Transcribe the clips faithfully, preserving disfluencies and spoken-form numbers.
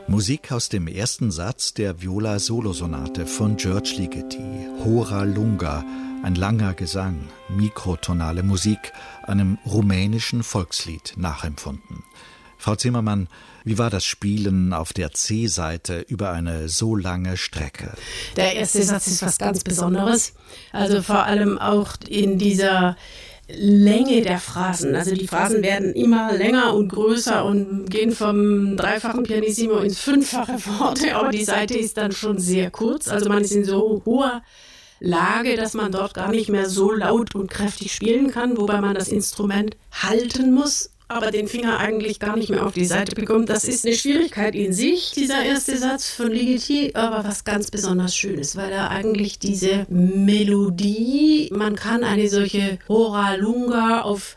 Musik aus dem ersten Satz der Viola-Solosonate von György Ligeti, Hora Lunga, ein langer Gesang, mikrotonale Musik, einem rumänischen Volkslied nachempfunden. Frau Zimmermann, wie war das Spielen auf der C-Seite über eine so lange Strecke? Der erste Satz ist was ganz Besonderes, also vor allem auch in dieser Länge der Phrasen. Also die Phrasen werden immer länger und größer und gehen vom dreifachen Pianissimo ins fünffache fort, aber die Seite ist dann schon sehr kurz, also man ist in so hoher Lage, dass man dort gar nicht mehr so laut und kräftig spielen kann, wobei man das Instrument halten muss, aber den Finger eigentlich gar nicht mehr auf die Seite bekommt. Das ist eine Schwierigkeit in sich, dieser erste Satz von Ligeti, aber was ganz besonders Schönes, weil er eigentlich diese Melodie, man kann eine solche Hora Lunga auf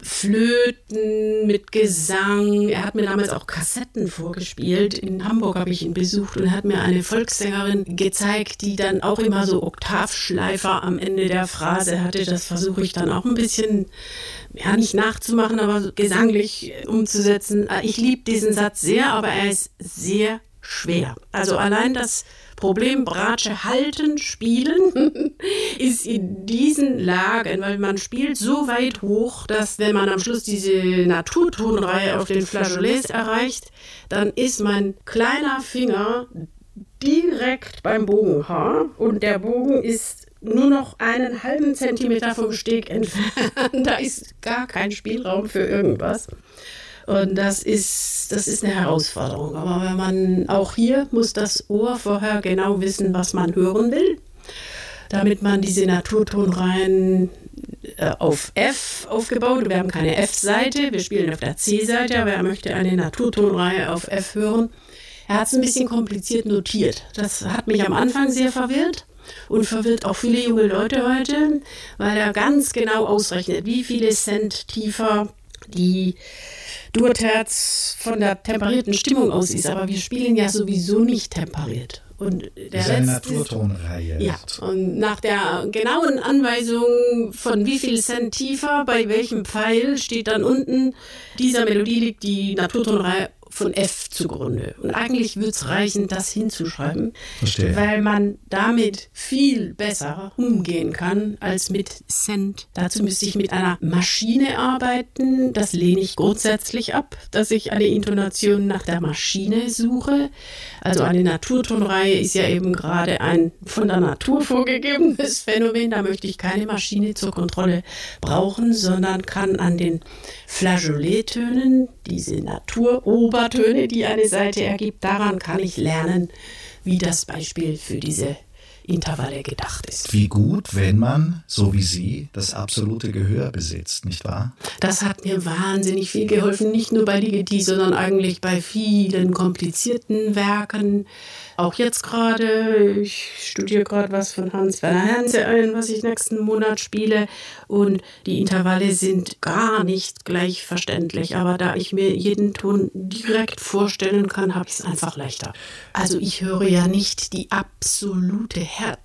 Flöten mit Gesang. Er hat mir damals auch Kassetten vorgespielt. In Hamburg habe ich ihn besucht und hat mir eine Volkssängerin gezeigt, die dann auch immer so Oktavschleifer am Ende der Phrase hatte. Das versuche ich dann auch ein bisschen, ja, nicht nachzumachen, aber gesanglich umzusetzen. Ich liebe diesen Satz sehr, aber er ist sehr schwer. Also allein das Problem Bratsche halten, spielen ist in diesen Lagen, weil man spielt so weit hoch, dass wenn man am Schluss diese Naturtonreihe auf den Flageolets erreicht, dann ist mein kleiner Finger direkt beim Bogenhaar und der Bogen ist nur noch einen halben Zentimeter vom Steg entfernt. Da ist gar kein Spielraum für irgendwas. Und das ist, das ist eine Herausforderung. Aber wenn man, auch hier muss das Ohr vorher genau wissen, was man hören will, damit man diese Naturtonreihen äh, auf F aufgebaut. Wir haben keine F-Seite, wir spielen auf der C-Seite, aber er möchte eine Naturtonreihe auf F hören. Er hat es ein bisschen kompliziert notiert. Das hat mich am Anfang sehr verwirrt. Und verwirrt auch viele junge Leute heute, weil er ganz genau ausrechnet, wie viele Cent tiefer die Durterz von der temperierten Stimmung aus ist, aber wir spielen ja sowieso nicht temperiert. Und der das ist eine Naturtonreihe. Ja, und nach der genauen Anweisung von wie viel Cent tiefer, bei welchem Pfeil, steht dann unten, dieser Melodie liegt die Naturtonreihe von F zugrunde. Und eigentlich würde es reichen, das hinzuschreiben, Verstehe. Weil man damit viel besser umgehen kann als mit Cent. Dazu müsste ich mit einer Maschine arbeiten. Das lehne ich grundsätzlich ab, dass ich eine Intonation nach der Maschine suche. Also eine Naturtonreihe ist ja eben gerade ein von der Natur vorgegebenes Phänomen. Da möchte ich keine Maschine zur Kontrolle brauchen, sondern kann an den Flageolettönen, diese Naturobertöne, die eine Seite ergibt, daran kann ich lernen, wie das Beispiel für diese Intervalle gedacht ist. Wie gut, wenn man, so wie Sie, das absolute Gehör besitzt, nicht wahr? Das hat mir wahnsinnig viel geholfen, nicht nur bei Ligeti, sondern eigentlich bei vielen komplizierten Werken. Auch jetzt gerade, ich studiere gerade was von Hans-Werner Henze ein, was ich nächsten Monat spiele. Und die Intervalle sind gar nicht gleich verständlich. Aber da ich mir jeden Ton direkt vorstellen kann, habe ich es einfach leichter. Also ich höre ja nicht die absolute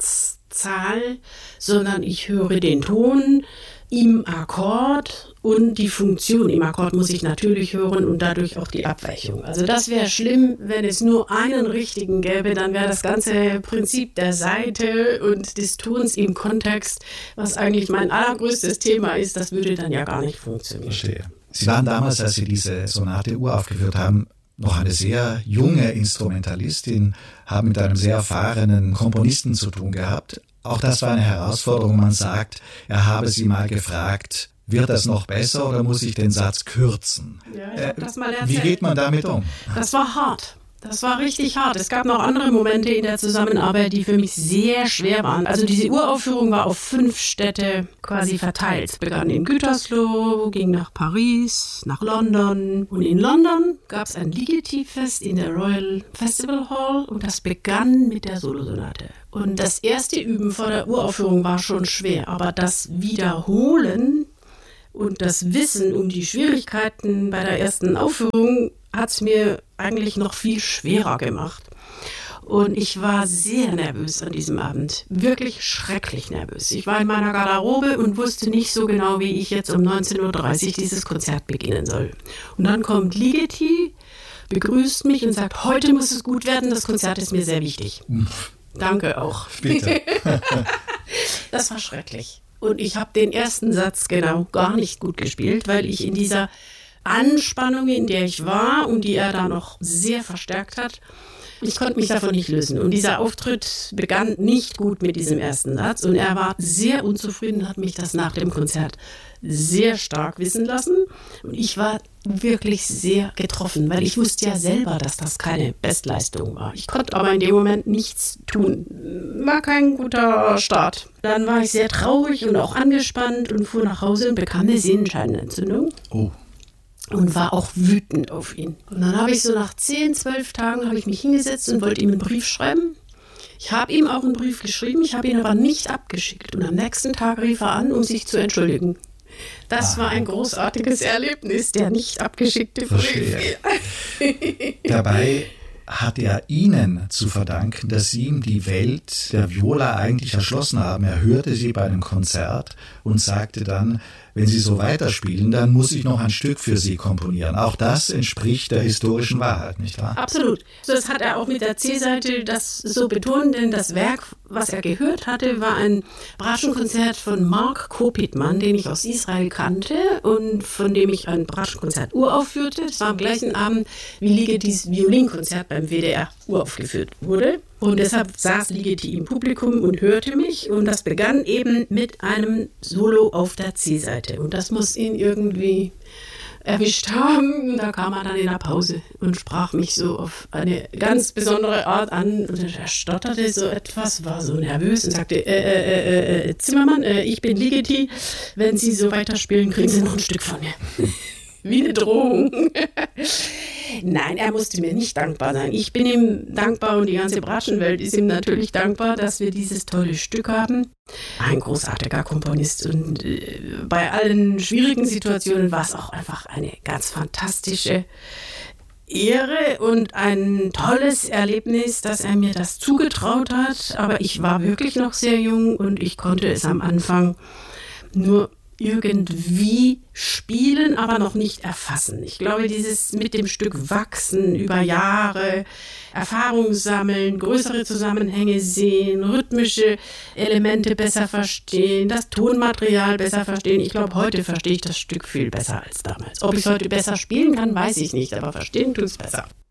Herzzahl, sondern ich höre den Ton im Akkord und die Funktion im Akkord muss ich natürlich hören und dadurch auch die Abweichung. Also das wäre schlimm, wenn es nur einen richtigen gäbe, dann wäre das ganze Prinzip der Seite und des Tons im Kontext, was eigentlich mein allergrößtes Thema ist, das würde dann ja gar nicht funktionieren. Verstehe. Sie waren damals, als Sie diese Sonate uraufgeführt haben, noch eine sehr junge Instrumentalistin, haben mit einem sehr erfahrenen Komponisten zu tun gehabt. Auch das war eine Herausforderung. Man sagt, er habe Sie mal gefragt, wird das noch besser oder muss ich den Satz kürzen? Ja, ich hab das mal erzählt. Wie geht man damit um? Das war hart. Das war richtig hart. Es gab noch andere Momente in der Zusammenarbeit, die für mich sehr schwer waren. Also diese Uraufführung war auf fünf Städte quasi verteilt. Es begann in Gütersloh, ging nach Paris, nach London. Und in London gab es ein Ligeti-Fest in der Royal Festival Hall und das begann mit der Solosonate. Und das erste Üben vor der Uraufführung war schon schwer, aber das Wiederholen und das Wissen um die Schwierigkeiten bei der ersten Aufführung hat es mir eigentlich noch viel schwerer gemacht. Und ich war sehr nervös an diesem Abend, wirklich schrecklich nervös. Ich war in meiner Garderobe und wusste nicht so genau, wie ich jetzt um neunzehn Uhr dreißig dieses Konzert beginnen soll. Und dann kommt Ligeti begrüßt mich und sagt, heute muss es gut werden, das Konzert ist mir sehr wichtig. Danke auch. Bitte. Das war schrecklich. Und ich habe den ersten Satz genau gar nicht gut gespielt, weil ich in dieser Anspannung, in der ich war und die er da noch sehr verstärkt hat, ich konnte mich davon nicht lösen. Und dieser Auftritt begann nicht gut mit diesem ersten Satz. Und er war sehr unzufrieden, hat mich das nach dem Konzert sehr stark wissen lassen. Und ich war wirklich sehr getroffen, weil ich wusste ja selber, dass das keine Bestleistung war. Ich konnte aber in dem Moment nichts tun. War kein guter Start. Dann war ich sehr traurig und auch angespannt und fuhr nach Hause und bekam eine Sehenscheinentzündung. Oh. Und war auch wütend auf ihn. Und dann habe ich so nach zehn, zwölf Tagen habe ich mich hingesetzt und wollte ihm einen Brief schreiben. Ich habe ihm auch einen Brief geschrieben, ich habe ihn aber nicht abgeschickt. Und am nächsten Tag rief er an, um sich zu entschuldigen. Das ah. war ein großartiges Erlebnis, der nicht abgeschickte Brief. Dabei hat er Ihnen zu verdanken, dass Sie ihm die Welt der Viola eigentlich erschlossen haben. Er hörte sie bei einem Konzert und sagte dann, wenn Sie so weiterspielen, dann muss ich noch ein Stück für Sie komponieren. Auch das entspricht der historischen Wahrheit, nicht wahr? Absolut. Das hat er auch mit der C-Seite das so betont, denn das Werk, was er gehört hatte, war ein Bratschenkonzert von Mark Kopitman, den ich aus Israel kannte und von dem ich ein Bratschenkonzert uraufführte. Das war am gleichen Abend, wie Ligetis Violinkonzert beim W D R uraufgeführt wurde. Und deshalb saß Ligeti im Publikum und hörte mich. Und das begann eben mit einem Solo auf der C-Seite. Und das muss ihn irgendwie erwischt haben. Und da kam er dann in der Pause und sprach mich so auf eine ganz besondere Art an. Und er stotterte so etwas, war so nervös und sagte, äh, äh, äh, Zimmermann, äh, ich bin Ligeti. Wenn Sie so weiterspielen, kriegen Sie noch ein Stück von mir. Wie eine Drohung. Nein, er musste mir nicht dankbar sein. Ich bin ihm dankbar und die ganze Bratschenwelt ist ihm natürlich dankbar, dass wir dieses tolle Stück haben. Ein großartiger Komponist und äh, bei allen schwierigen Situationen war es auch einfach eine ganz fantastische Ehre und ein tolles Erlebnis, dass er mir das zugetraut hat. Aber ich war wirklich noch sehr jung und ich konnte es am Anfang nur irgendwie spielen, aber noch nicht erfassen. Ich glaube, dieses mit dem Stück wachsen über Jahre, Erfahrung sammeln, größere Zusammenhänge sehen, rhythmische Elemente besser verstehen, das Tonmaterial besser verstehen. Ich glaube, heute verstehe ich das Stück viel besser als damals. Ob ich es heute besser spielen kann, weiß ich nicht, aber verstehen tut es besser.